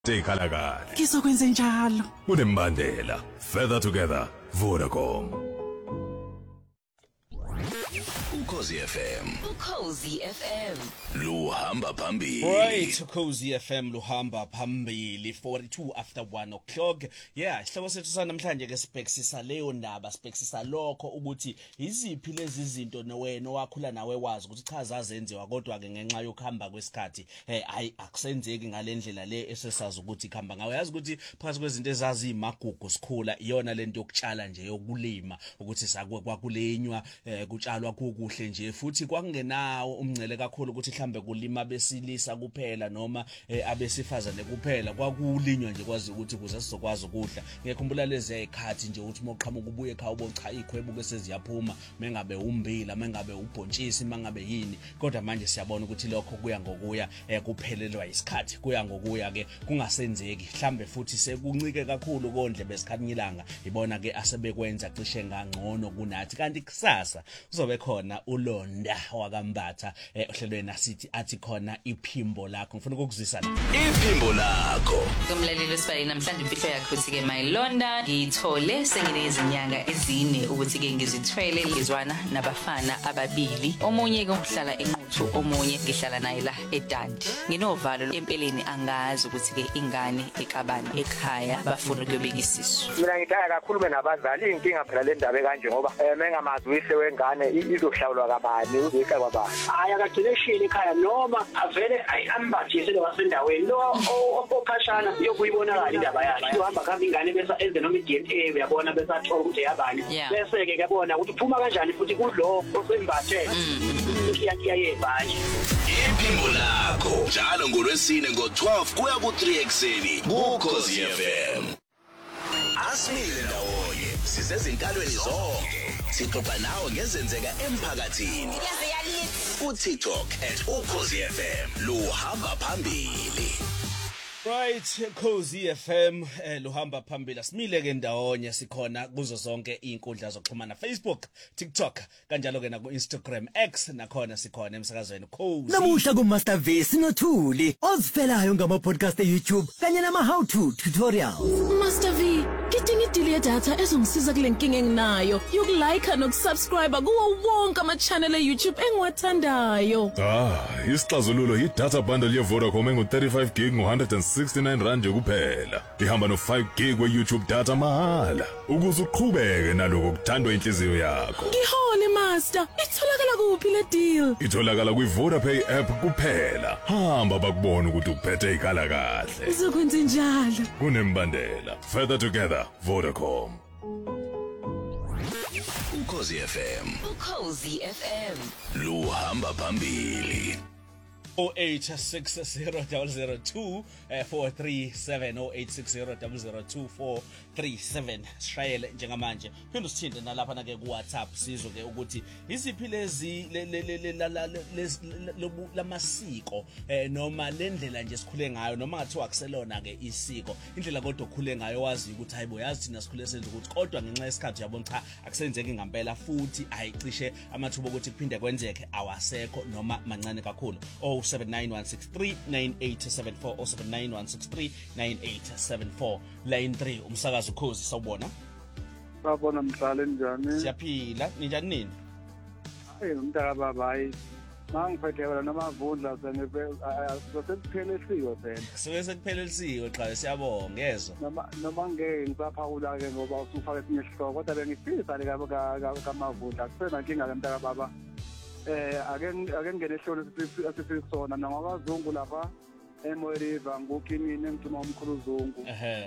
Tekhala kahle. Ngizokwenza njalo. Unembandela. Further together. Vodacom. Ukhozi FM. Ukhozi FM. Luhamba phambili. Right, Ukhozi FM luhamba phambili 42 after 1 o'clock. Yeah, sihloko sethu sanamhlanje ke sibhekisisa leyo ndaba, sibhekisisa lokho ukuthi iziphi lezi zinto nowena wakhula nawe wazi ukuthi cha zazenziwa kodwa ke ngenxa yokuhamba kwesikhathi hayi akusenzeki ngalendlela le esesazi ukuthi ikhamba ngawe. Yazi ukuthi phakathi kwezinto ezazi imagugu sikhula iyona lento yokutshala nje yokulima ukuthi sakwe kwakulenywa kutshalwa kuhle nje futhi kwakungenawo umngcele kakhulu ukuthi mhlambe kulima besilisa kuphela noma abesifazane kuphela, kwakulinywa nje kwazi ukuthi kuze sizokwazi ukudla. Ngiyakhumbula lezi ayikhathi nje ukuthi moqhamuka ubuye ekhaya uboncha ikhwebu ke seziyaphuma, mengabe umbila, mengabe ubhontshisi, mengabe yini. Kodwa manje siyabona ukuthi lokho kuya ngokuya kuphelelwa isikhathi, kuya ngokuya ke kungasenzeki mhlambe futhi sekuncike kakhulu kondle besikhanyilanga. Ibona ke asebekwenza cishe ngangcono kunathi, kanti kusasa uzobe khona uLonda wakambatha ohlelweni asithi athi khona iphimbo lakho. Ngifuna ukukuzwisa la Iphimbo lakho. Kumlaleli wesibali namhlanje impilo yakho uthi ke mayilonda ngithole sengine izinyanga ezine ukuthi ke ngizithwele ngizwana nabafana ababili. Omunye ke uhlala eNquthu, omunye ngihlala naye la eDandi. Nginovalo empeleni angazi ukuthi ke ingane ekabani ekhaya bafuna ukuyobeka isisu. Mina ngithaya kakhulu benabazali inkinga phela le ndaba kanje ngoba mengamazwise wengane izohlawulwa kabani uzika kwabani. Hayi akagcine shini ekhaya noma avele ayambathise wasendaweni lo okhashana yokuyibonakala indaba yakhe. Uhamba khamba ingane bese enze noma iDNA uyabona bese athola ukuthi yabani. Bese ke yabona ukuthi uphuma kanjani futhi kudlo osembathe. Iyayebhaji. Iphimbo lakho njalo ngolwesine ngo12 kuya ku3 ekseni. Ukhozi FM. Asimile ndawonye sisezinkalweni zonke. Sixoxa nawe ngezenzeka emphakathini. uTikTok @ukhozi_FM luhamba phambili. Right, Ukhozi FM luhamba phambili. Asimile ke ndawonye sikhona kuzo zonke izinkundla zokuxhumana, Facebook, TikTok, kanjalo ke na ku Instagram, X nakhona sikhona emsakazweni Ukhozi. Namuhla ku Master V sinothuli ozifelayo ngama podcast eYouTube kanye nama how to tutorials. Master V, ngidinga idili yedatha ezongisiza kule nkinga enginayo yokulike nokusubscribe kuwo wonke ama channel eYouTube engiwathandayo. Isixazululo yi-data bundle ye-Vodacom engu-35 gig ngo-169 rand kuphela. Ihamba no-5 gig we-YouTube data mahala ukuze uqhubeke naloko kuthandwa inhliziyo yakho. Ngihole Master, itholakala kuphi le deal? Itholakala kwi-Vodapay app kuphela. Hamba bakubona ukuthi uphethe ikhala kahle. Ngizokwenza njalo. Kunembandela. Further together, Vodacom. Ukhozi FM. Ukhozi FM. Luhamba phambili. 0860002437 0860002437 shayele njengamanje. Phinde usithinde nalapha na ke ku WhatsApp sizwe ke ukuthi iziphi lezi lamasiko noma lendlela nje sikhule ngayo noma ngathiwa akuselona ke isiko, indlela kodwa okhule ngayo wazi ukuthi hayibo yazi thina sikhule senza ukuthi kodwa ngenxa yesikhathi yabona cha akusenzeki ngempela futhi ayicishe amathuba ukuthi kuphinde kwenzeke awasekho noma mancane kakhulu. 0791639874 0791639874 line 3 umsakazo Ukhozi sawubona. Babona mhlale njani? Siyaphila, ninjani nini? Hayi umntaka baba hayi. Mangiphethe wena namavundla sekuphele isiko phela. Sekuphele isiko cha siyabonga ezwa. Noma ngeke ngisaphawula ke ngoba usufaka esinye isihloko kodwa bengifisa le kamavundla kusena inkinga lemntaka baba. Ake ngene ehlolo sisona nangakazungu lapha eMoriva ngokimini engithuma umkhulu Zungu.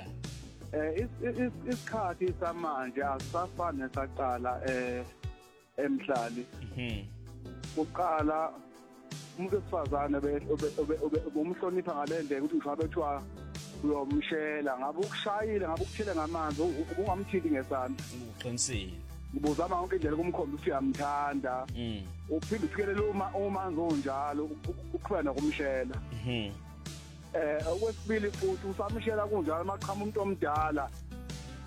Isikhathi samanje asisafani nesaqala emhlali. Uqala umuntu wesifazane umhlonipha ngalendlela ukuthi ngisabethwa uyomshela ngabe ukushayile ngabe ukuthile ngamanzi ungamthili ngesandla. Uqinisile. Ngibuzama yonke indlela kumkhomba ukuthi uyamthanda. Uphinde ufikelele umanzi onjalo ukukhwena kumshela. Okwesibili futhi usamshela kunjalo maqhamu umuntu omdala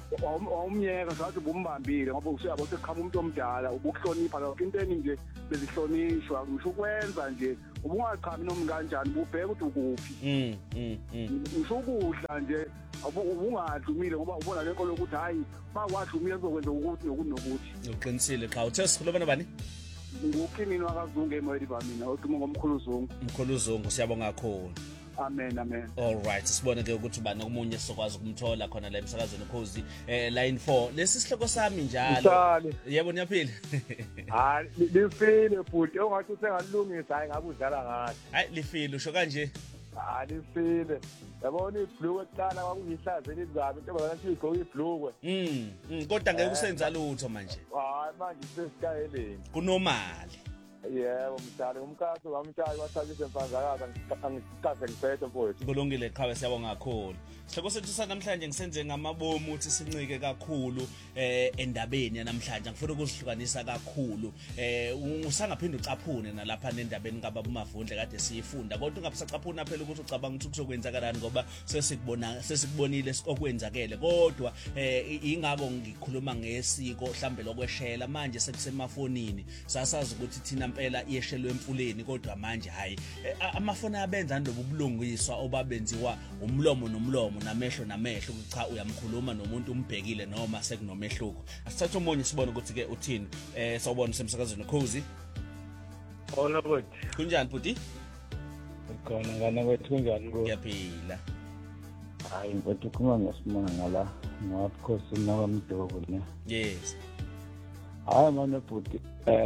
Umyeka ngathi ubumbambile ngoba usuyabo sekhama umuntu omdala ubuhlonipha lokho into eningi nje bezihlonishwa ngisho ukwenza nje ubungachami noma kanjani ubheka ukuthi ukuphi ngisho ukudla nje ubungadlumile ngoba ubona lenko lokuthi hayi makwadlumile kuzokwenza ukuthi nokuthi nokuthi uqinisile cha uthe sikhuluma nobani ngukimini wakazungu emoyeni bamina okhuluma ngomkhulu Zungu siyabonga kakhulu Amen. All right, sibone ke ukuthi ubani omunye sokwazi ukumthola khona la emsakazweni Ukhozi line 4. Lesi sihloko sami njalo. Yebo niyaphila. Hayi, lifile futhi ongathi usengalungisa hayi ngabe udlala ngathi. Hayi lifile usho kanje. Hayi lifile. Yabona ibhlukwe eqala kwakuyihlaze elizabe into bathi igqoka ibhlukwe. Kodwa ngeke usenza lutho manje. Hayi manje sesikayeleni. Kunomali. Yebo mdala umkhathi wamtshaya wathakise emfanzakaza ngikaze ngiphethe mfowethu kulungile qhawe siyabonga kakhulu sihloko sethu sanamhlanje ngisenze ngamabomu uthi sincike kakhulu endabeni yanamhlanje ngifuna ukuzihlukanisa kakhulu usangaphinda ucaphune nalapha nendabeni kaBaba uMavundle kade siyifunda kodwa ungabisacaphuna phela ukuthi ucabanga ukuthi kuzokwenzakalani ngoba sesikubonile okwenzakele kodwa ingako ngikhuluma ngesiko mhlambe lokweshela manje sekusemafonini sasazi ukuthi thina impela iyeshelwe emfuleni kodwa manje hayi amafoni abenza ndobu bulungiswa obabenziwa umlomo nomlomo namehlo namehlo cha uyamkhuluma nomuntu umbhekile noma sekunomehluko asithathe umunye sibone ukuthi ke uthini sawubona semsakazweni Ukhozi Khona futhi kunjani futhi khona ngana kwethu kunjani ngiyaphila hayi mfowethu kuma ngesimanga ngala ngaphosi nawamdoko ne yes hayi manje futhi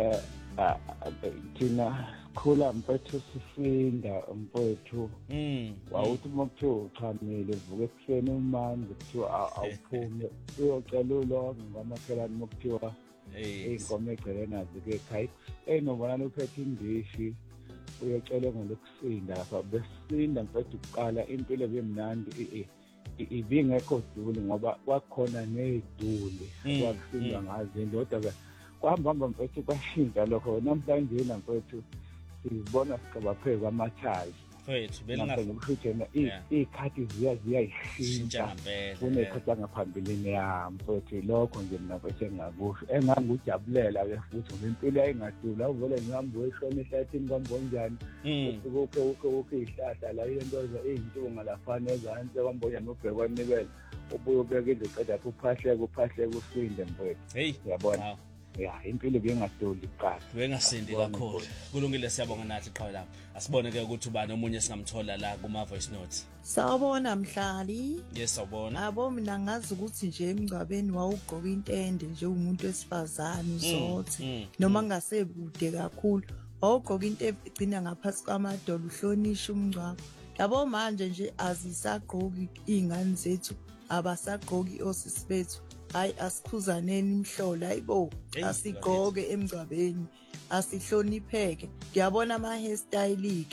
thina khula mfethu sifinda mfethu wawuthi mokuthiwa uchamile vuka ekuseni umanzi kuthiwa awuphume uyocela ulonga ngamakhelwane mokuthiwa inkomo egcele nazi ke ekhaya nobona uphethe indishi uyocela ngolokusinda lapha besinda mfethu uqala impilo bemnandi ibingekho duli ngoba kwakhona neziduli kwakusinda ngazi indodaba kwahamba mfethu kwashintsha lokho namhlanje mfethu sizibona siqabapheke kwamachayi mfethu belingafuthena ikhathi ziyayishintsha ngempela kunekhathi ngaphambilini mfethu lokho nje mina mfethu engakusho engangujabulela ke futhi impilo ayingadula uvele ngihamba weshona ehlathini kwambonjani ukho ihlahla la yentoza izintunga lafana ezansi kwambonjani ubhekwa nikela ubuye ubeke iziqeda uphahleke usinde mfethu yabona ya impilo bengadoli qala bengasindi kakhulu kulungile siyabonga nathi qhawe lapha asibone ke ukuthi ubani omunye singamthola la kuma voice notes sawubona mhlali yes sawubona abo mina ngazi ukuthi nje emgcwabeni wawugqoka intende nje umuntu wesifazane uzothi noma ngasebude kakhulu wawugqoka into egcina ngaphasi kwamadolo uhlonishwa umngcwabo yabo manje nje azisagqoki ingane zethu abasagqoki osisi bethu hayi asikhuzaneni imhlola hayibo asigqoke emgcwabeni asihlonipheke ngiyabona ama hairstyle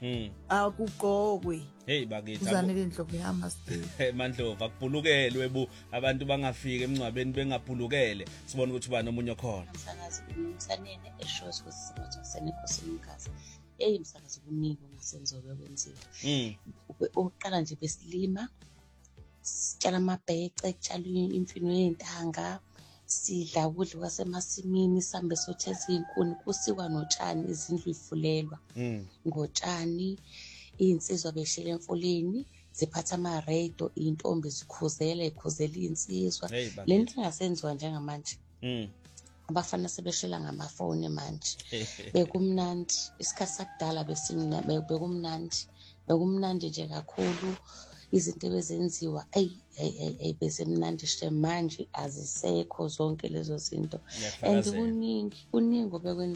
akugqokwe hey bakithi uzanele indlovu yami asibe mandlovu akubhulukelwe bu abantu bangafika emgcwabeni bengabhulukele sibone ukuthi ubani omunye khona umsakazi umsanene eshows kusimo senekosini umkhazi msakazi kunika ngasenzobe kwenziwa uqala nje besilima sitshala amabhece kutshala imfino yentanga sidla ukudla kwasemasimini sambe sotheza izinkuni kusikwa notshani izindlu ifulelwa ngotshani insizwa beshela emfuleni ziphatha ama radio intombi zikhuzela insizwa lento ingasenziwa njengamanje abafana sebeshela ngamafoni manje bekumnandi isikhathi sakudala besimna bekumnandi nje kakhulu izinto ebezenziwa besemnandi manje azisekho zonke lezo zinto and kuningi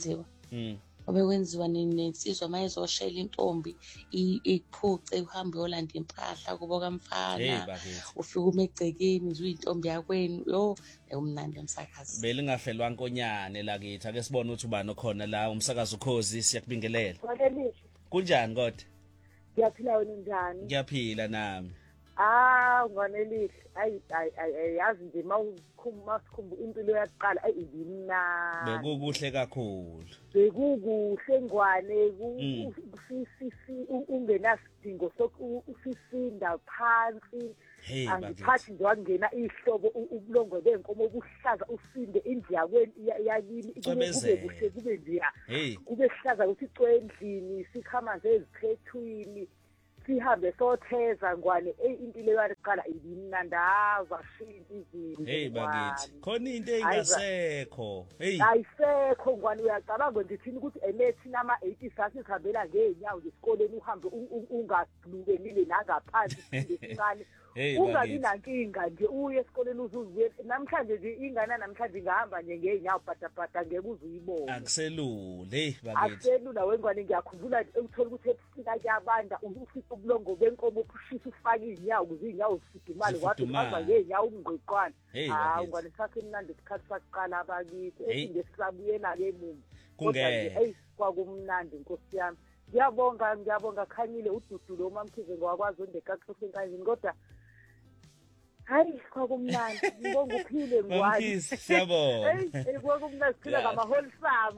obekwenziwa nensizwa mayezoshela intombi iphuce uhambe yolanda impahla kubo kamfana ufika umegcekeni uzuyintombi yakwenu umnandi umsakazi belingafelwa nkonyane la kithi ake sibone ukuthi ubani okhona la umsakazi Ukhozi siyakubingelela kunjani kodwa ngiyaphila wena njani ngiyaphila nami Ngwanelihle yazi nje masikhumbu impilo yaqala ayibimnandi bekukuhle kakhulu bekukuhle ngwane ungenasidingo sokusisinda phansi angiphathi nje wangena ihlobo ubulongwe benkomo obuhlaza usinde indliyakweni yakini kube kuhle kube njeya kube sihlaza ukuthi icwe endlini sikhamanze eziphethwini sihambe sotheza ngwane impilo yaqala ibimnandava shinti izinto bakithi khona into engasekho ayisekho ngwane uyacabanga ngithini ukuthi emethina ama-80 sasihambela ngeenyawo esikoleni uhambe ungalukelile nangaphansi sincane ungabi nankinga nje uye esikoleni uzuzuye namhlanje nje ingane namhlanje ingahamba nje ngeenyawo bhatapata ngeke uzuyibona akuselule bakithi akuselula wengwane ngiyakhumbula ukuthola ukuthi ebusika kuyabanda ufica ubulongo benkomo uphishisa ufake izinyawo ukuze izinyawo zifudumale kwathi uhamba ngeenyawo umngqiqwana ngwane sakhe mnandi isikhathi saqala abakithi esingesabuyela-ke emuva kodwa nje kwakumnandi nkosi yami ngiyabonga khanyile ududulo uMamkhize ngowakwazi ondekakho enkandleni kodwa hayi kwakumnandi ngibonga uphile ngwani siyabona kwakumnandi siphila ngama-wholesome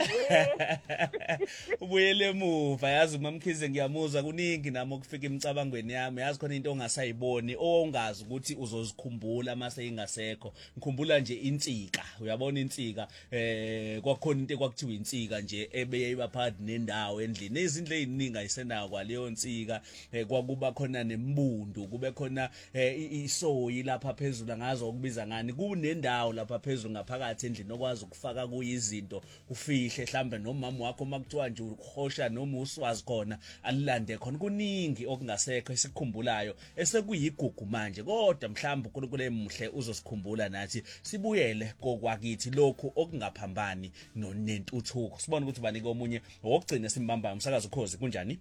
ubuyele emuva yazi uMamkhize ngiyamuzwa kuningi nami okufika emicabangweni yami yazi khona into ongasayiboni ongazi ukuthi uzozikhumbula mase ingasekho ngikhumbula nje insika uyabona insika kwakhona into ekwakuthiwa insika nje ebeyiba phakathi nendawo endlini izindlu eziningi ayisenayo kwaleyo insika kwakuba khona nembundu kube khona isoyi lapha phezulu angazo ukubiza ngani kunendawo lapha phezulu ngaphakathi endlini okwazi ukufaka kuyizinto ufihle mhlambe nomama wakho makuthiwa nje ukhosha noma uswazi khona alilande khona kuningi okungasekho esikhumbulayo esekuyigugu manje kodwa mhlambe uNkulunkulu emuhle uzosikhumbula nathi sibuyele kokwakithi lokho okungaphambani nentuthuko sibone ukuthi banike omunye okugcina simbambayo umsakazo Ukhozi kunjani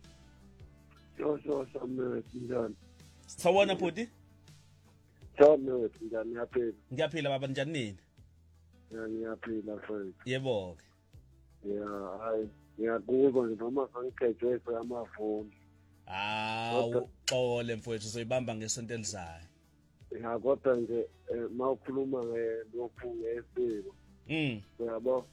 njani sawona bhuti njani ngiyaphila baba njani nini ngiyaphila mfowethu yebo hayi ngiyakuzwa nje noma sangigejwe amafoni uxole mfowethu uzoyibamba ngesonto elizayo kodwa nje mawukhuluma ngelokhu ngesiko uyabo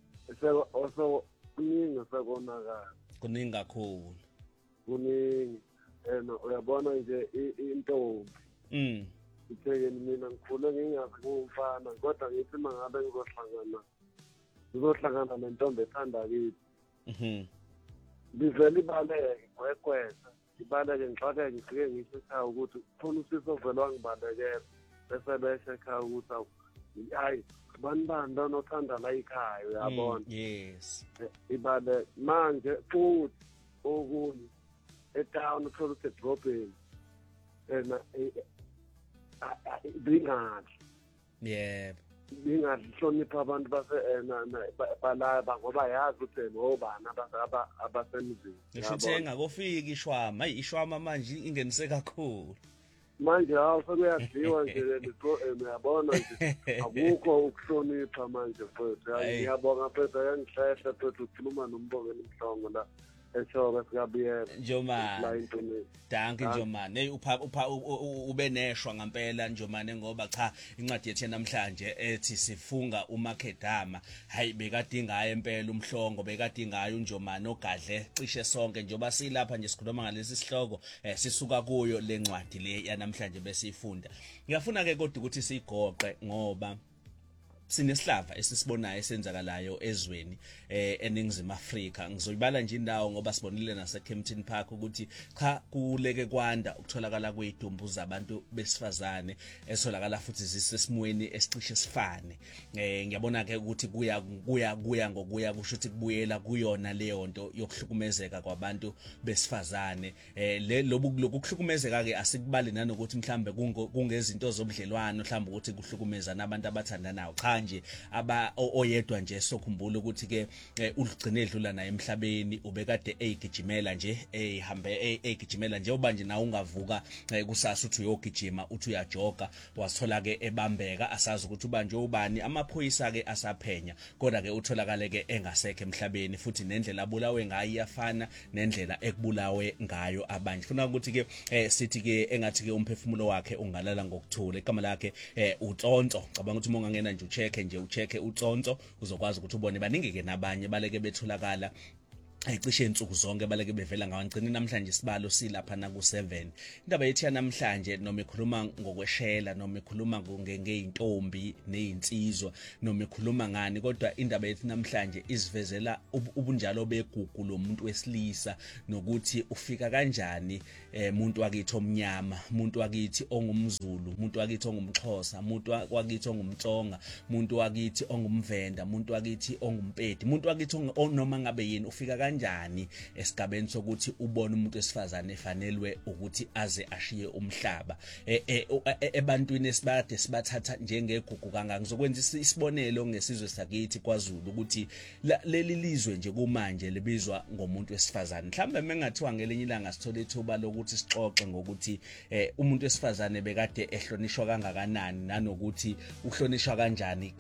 kuningi sekonakala kuningi kakhulu kuningi uyabona nje intombi ithekeni mina ngikhule ngingazi ngumfana kodwa ngithi mangabe ngizohlangana nentombi ethanda kithi ngivele ibaleke gwekwetha ibaleke ngixakeke ngifike ngisho ekhaya ukuthi khona usisi ovele wangibalekela bese besho ekhaya ukuthi hayi bani onothanda la ekhaya uyabona yes ibale manje futhi okunye etown uthola ukuthi edrobheni bingadli yebo bingahlonipha abantu balaya ngoba yazi ukuthi ngobani abasemzini ngisho uthenga kofika ishwama ishwama manje ingenise kakhulu manje hawu sekuyadliwa nje uyabona nje akukho ukuhlonipha manje mfowethu ngiyabonga mfowethu yangihlehla mfowethu ukhuluma noMbongeni Mhlongo la eshoka sikabiyela Njomani danke Njomani ube neshwa ngempela Njomani ngoba cha incwadi yethu namhlanje ethi sifunga uMakedama hayi bekadingayo empela uMhlongo bekadingayo uNjomani ogadle cishe sonke njoba silapha nje sikhuluma ngalesi sihloko sisuka kuyo lencwadi le yanamhlanje besifunda ngiyafuna ke kodwa ukuthi sigoqe ngoba sinesihlava esisibonayo esenzakalayo ezweni eNingizimu Afrika ngizoyibala nje indawo ngoba sibonile nase Kempton Park ukuthi cha kuleke kwanda ukutholakala kwedumbu zabantu besifazane esitholakala futhi zisesimweni esicishe sifane ngiyabona ke ukuthi kuya ngokuya kusho ukuthi kubuyela kuyona leyo nto yokuhlukumezeka kwabantu besifazane lokuhlukumezeka ke asikubali nanokuthi mhlambe kungezinto zobudlelwano mhlambe ukuthi kuhlukumeza nabantu abathandanayo cha namhlanje oyedwa nje sokhumbula ukuthi ke ugcine edlula naye emhlabeni ubekade egijimela nje egijimela nje obanje na ungavuka kusasa uthi uyogijima uthi uyajoga wasithola ke ebambeka asazi ukuthi ubanje ubani amaphoyisa ke asaphenya kodwa ke utholakale ke engasekho emhlabeni futhi nendlela abulawe ngayo iyafana nendlela ekubulawe ngayo abanje funa ukuthi ke sithi ke engathi ke umphefumulo wakhe ungalala ngokuthula igama lakhe uTsonto cabanga ukuthi ungangena nje ucheke uTsonto uzokwazi ukuthi ubone baningi ke nabanye baleke betholakala cishe insuku zonke baleke bevela ngawangcini namhlanje sibalo silapha na ku7 indaba yethi namhlanje noma ikhuluma ngokweshela noma ikhuluma ngeintombi nezinsizwa noma ikhuluma ngani kodwa indaba yethi namhlanje isivezela ubunjalo begugu lomuntu wesilisa nokuthi ufika kanjani umuntu wakithi omnyama umuntu wakithi ongumZulu umuntu wakithi ongumXhosa umuntu wakithi ongumTsonga umuntu wakithi ongumVenda umuntu wakithi ongumpedi umuntu wakithi noma ngabe yini ufika kanjani esigabeni sokuthi ubone umuntu wesifazane efanelwe ukuthi aze ashiye umhlaba ebantwini esibade sibathatha njengegugu kangaka ngizokwenza isibonelo ngesizwe sakithi kwaZulu ukuthi leli lizwe nje kumanje libizwa ngomuntu wesifazane mhlambe mengathiwa ngelinye ilanga sithola ithuba lokuthi sixoxe ngokuthi umuntu wesifazane bekade ehlonishwa kangakanani nanokuthi uhlonishwa kanjani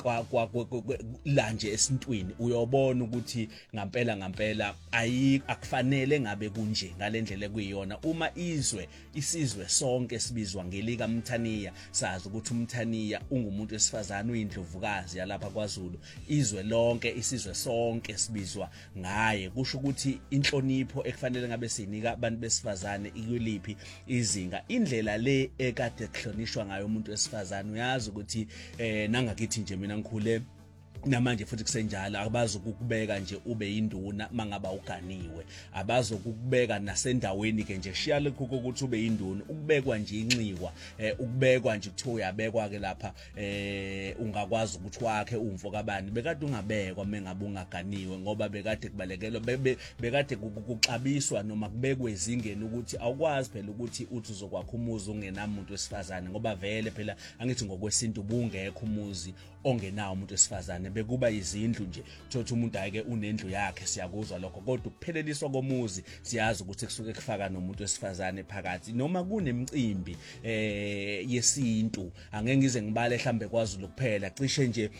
la nje esintwini uyobona ukuthi ngampela akufanele ngabe kunje ngalendlela ekuyiyona uma isizwe sonke sibizwa ngelika Mthaniya sazi ukuthi uMthaniya ungumuntu wesifazane uyindlovukazi yalapha kwaZulu izwe lonke isizwe sonke sibizwa ngaye kusho ukuthi inhlonipho ekufanele ngabe sinika abantu besifazane ikuliphi izinga indlela le ekade kuhlonishwa ngayo umuntu wesifazane uyazi ukuthi nangakithi nje mina ngikhule namanje futhi kusenjalo abazi ukubeka nje ube induna mangaba uganiwe abazi ukubeka nasendaweni ke nje shiya lokho ukuthi ube induna ukubekwa nje inxiwa ukubekwa nje kuthiwa uyabekwa ke lapha ungakwazi ukuthi wakhe umfo kabani bekade ungabekwa mengabe ungaganiwe ngoba bekade kubalekelwa bekade kuxabiswa noma kubekwe ezingeni ukuthi awukwazi phela ukuthi uthi uzokwakha umuzi ungenamuntu wesifazane ngoba vele phela angithi ngokwesintu bungekho umuzi ongenawo umuntu wesifazane bekuba izindlu nje thothi umuntu ayeke unendlu yakhe siyakuzwa lokho kodwa ukupheleliswa komuzi siyazi ukuthi kusuke kufaka nomuntu wesifazane phakathi noma kunemicimbi yesintu angeke ngize ngibale mhlambe kwaZulu kuphela cishe nje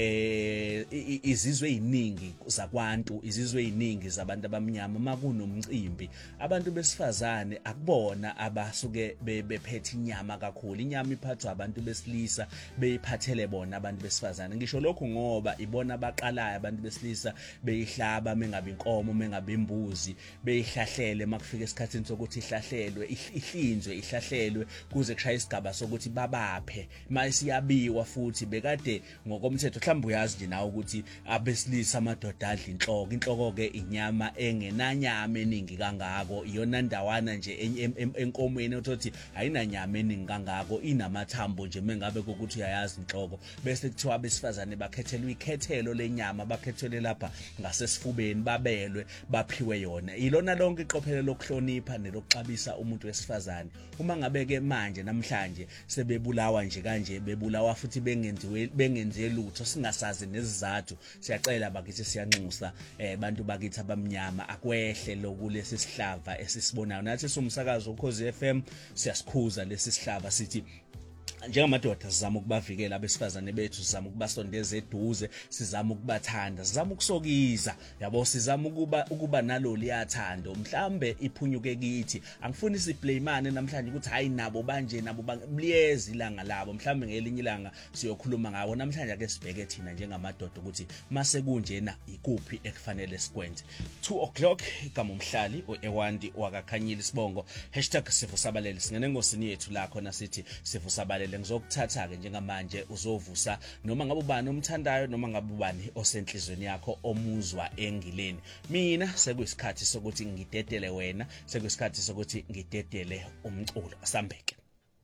izizwe eziningi zakwantu izizwe eziningi zabantu abamnyama makunomcimbi abantu besifazane akubona abasuke bephethe inyama kakhulu inyama iphathwa abantu besilisa beyiphathele bona abantu besifazane ngisho lokho ngoba ibona abaqalayo abantu besilisa beyihlaba mengabe inkomo mengabe imbuzi beyihlahlele makufika esikhathini sokuthi ihlahlelwe ihlinzwe ihlahlelwe kuze kushaya isigaba sokuthi babaphe mayisiyabiwa futhi bekade ngokomthetho mhlawumbe uyazi nje nawe ukuthi abesilisa amadoda adla inhloko ke inyama engenanyama eningi kangako iyona ndawana nje enkomweni uthi ayinanyama eningi kangako inamathambo nje mengabe ukuthi uyayazi inhloko bese kuthiwa abesifazane bakhethelwe ikhethelo lenyama bakhethelwe lapha ngasesifubeni babelwe baphiwe yona ilona lonke iqophelo lokuhlonipha nelokuxabisa umuntu wesifazane uma ngabe ke manje namhlanje sebebulawa nje kanje bebulawa futhi bengenziwe lutho singasazi nezizathu siyacela bakithi siyanxusa bantu bakithi abamnyama akwehle lokulesi sihlava esisibonayo nathi somsakazo uKhosi FM siyasikhuza lesi sihlava sithi njengamadoda sizama ukubavikela abesifazane bethu sizama ukubasondeza eduze sizama ukubathanda sizama ukusokiza yabo sizama ukuba nalo liyathanda mhlambe iphunyuke kithi angifuni siblamane namhlanje ukuthi hayi nabo banje nabo bliyezi ilanga labo mhlambe ngelinye ilanga siyokhuluma ngawo namhlanje ake sibheke thina njengamadoda ukuthi mase kunjena ikuphi ekufanele sikwenze 2 o'clock igama umhlali uEwandi wakakhanyile Sibongo #sivusabalele singene ngosini yethu la khona sithi sivusabalele ngizokuthatha ke njengamanje uzovusa noma ngabe ubani omthandayo noma ngabe ubani osenhlizweni yakho omuzwa engileni mina sekuyisikhathi sokuthi ngidedele wena sekuyisikhathi sokuthi ngidedele umculo asambeke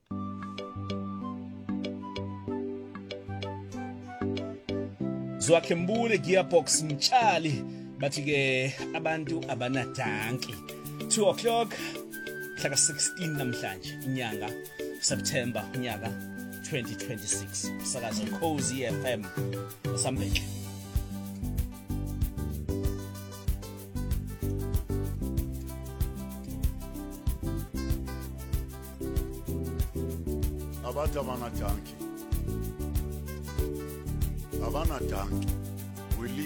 Zwakhembule Gearbox Mtshali bathi ke abantu abanadanki 2 o'clock mhla ka 16 namhlanje inyanga September unyaka 2026 sakazo Ukhozi FM Sambeke. Abantu abanatanki we live